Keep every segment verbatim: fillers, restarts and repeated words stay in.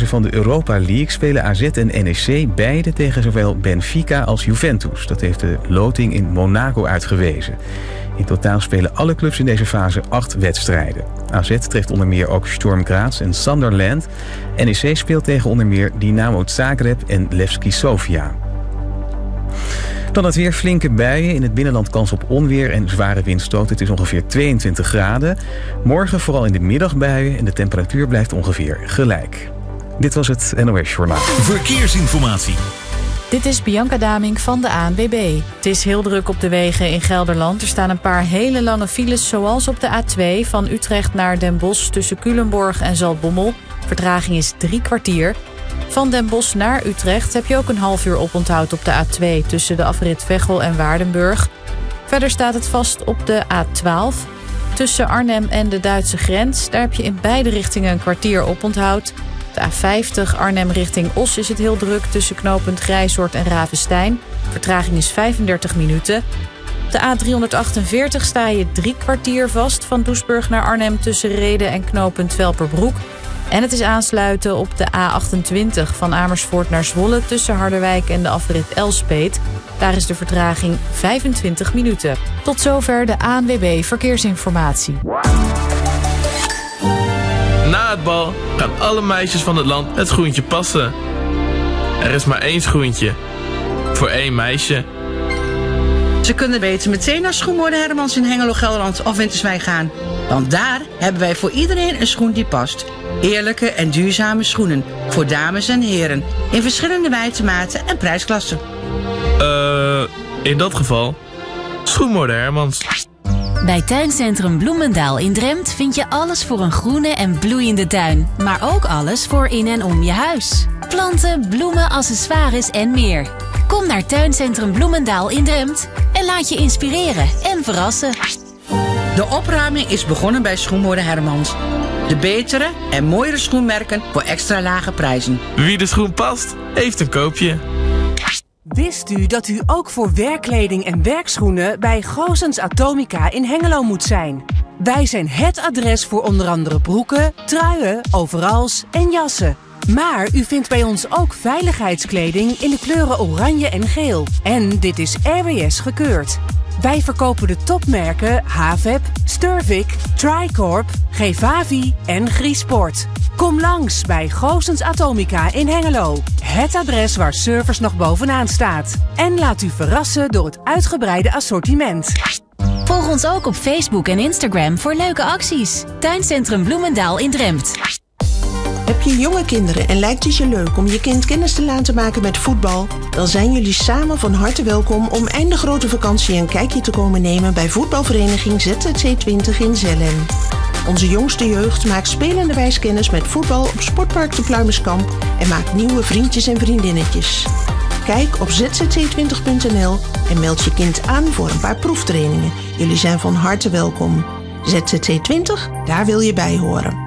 fase van de Europa League spelen A Z en N E C beide tegen zowel Benfica als Juventus. Dat heeft de loting in Monaco uitgewezen. In totaal spelen alle clubs in deze fase acht wedstrijden. A Z treft onder meer ook Sturm Graz en Sunderland. N E C speelt tegen onder meer Dynamo Zagreb en Levski Sofia. Dan het weer, flinke buien. In het binnenland kans op onweer en zware windstoten. Het is ongeveer tweeëntwintig graden. Morgen vooral in de middag buien en de temperatuur blijft ongeveer gelijk. Dit was het N O S Journaal. Verkeersinformatie. Dit is Bianca Damink van de A N W B. Het is heel druk op de wegen in Gelderland. Er staan een paar hele lange files, zoals op de A twee... van Utrecht naar Den Bosch tussen Culemborg en Zaltbommel. Vertraging is drie kwartier. Van Den Bosch naar Utrecht heb je ook een half uur oponthoud op de A twee... tussen de afrit Veghel en Waardenburg. Verder staat het vast op de A twaalf. Tussen Arnhem en de Duitse grens. Daar heb je in beide richtingen een kwartier oponthoud. De A vijftig Arnhem richting Os is het heel druk tussen knooppunt Grijsoord en Ravenstein. Vertraging is vijfendertig minuten. De A driehonderdachtenveertig sta je drie kwartier vast van Doesburg naar Arnhem tussen Rheden en knooppunt Velperbroek. En het is aansluiten op de A achtentwintig van Amersfoort naar Zwolle tussen Harderwijk en de afrit Elspeet. Daar is de vertraging vijfentwintig minuten. Tot zover de A N W B Verkeersinformatie. Na het bal gaan alle meisjes van het land het schoentje passen. Er is maar één schoentje. Voor één meisje. Ze kunnen beter meteen naar Schoenmoorden Hermans in Hengelo, Gelderland of Winterswijk gaan. Want daar hebben wij voor iedereen een schoen die past. Eerlijke en duurzame schoenen. Voor dames en heren. In verschillende wijze, maten en prijsklassen. Eh, uh, in dat geval... Schoenmoorden Hermans. Bij Tuincentrum Bloemendaal in Drempt vind je alles voor een groene en bloeiende tuin. Maar ook alles voor in en om je huis. Planten, bloemen, accessoires en meer. Kom naar Tuincentrum Bloemendaal in Drempt en laat je inspireren en verrassen. De opruiming is begonnen bij Schoenmoorden Hermans. De betere en mooiere schoenmerken voor extra lage prijzen. Wie de schoen past, heeft een koopje. Wist u dat u ook voor werkkleding en werkschoenen bij Goossens Atomica in Hengelo moet zijn? Wij zijn het adres voor onder andere broeken, truien, overals en jassen. Maar u vindt bij ons ook veiligheidskleding in de kleuren oranje en geel. En dit is R W S gekeurd. Wij verkopen de topmerken Havep, Sturvik, Tricorp, Gevavi en Griesport. Kom langs bij Goossens Atomica in Hengelo. Het adres waar service nog bovenaan staat. En laat u verrassen door het uitgebreide assortiment. Volg ons ook op Facebook en Instagram voor leuke acties. Tuincentrum Bloemendaal in Drempt. Heb je jonge kinderen en lijkt het je leuk om je kind kennis te laten maken met voetbal? Dan zijn jullie samen van harte welkom om eind de grote vakantie een kijkje te komen nemen bij voetbalvereniging Z Z C twintig in Zelhem. Onze jongste jeugd maakt spelende wijs kennis met voetbal op Sportpark de Pluimenskamp en maakt nieuwe vriendjes en vriendinnetjes. Kijk op z z c twintig punt n l en meld je kind aan voor een paar proeftrainingen. Jullie zijn van harte welkom. Z Z C twintig, daar wil je bij horen.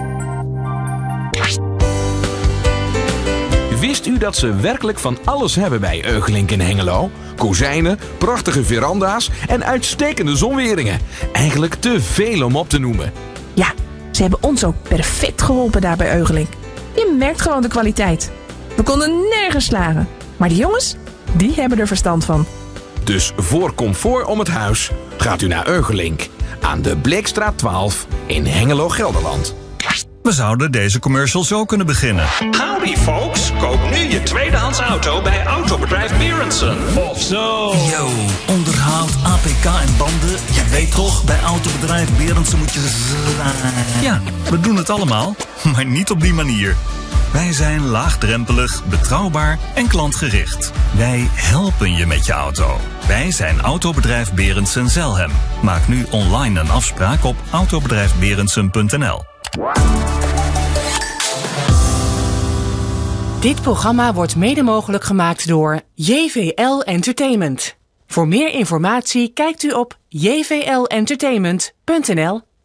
Wist u dat ze werkelijk van alles hebben bij Eugelink in Hengelo? Kozijnen, prachtige veranda's en uitstekende zonweringen. Eigenlijk te veel om op te noemen. Ja, ze hebben ons ook perfect geholpen daar bij Eugelink. Je merkt gewoon de kwaliteit. We konden nergens slagen. Maar die jongens, die hebben er verstand van. Dus voor comfort om het huis gaat u naar Eugelink. Aan de Bleekstraat twaalf in Hengelo, Gelderland. We zouden deze commercial zo kunnen beginnen. Howdy folks, koop nu je tweedehands auto bij Autobedrijf Berensen. Of zo. Yo, onderhoud, A P K en banden. Je weet toch, bij Autobedrijf Berensen moet je... Ja, we doen het allemaal, maar niet op die manier. Wij zijn laagdrempelig, betrouwbaar en klantgericht. Wij helpen je met je auto. Wij zijn Autobedrijf Berensen Zelhem. Maak nu online een afspraak op autobedrijf berensen punt n l. Dit programma wordt mede mogelijk gemaakt door J V L Entertainment. Voor meer informatie kijkt u op j v l entertainment punt n l.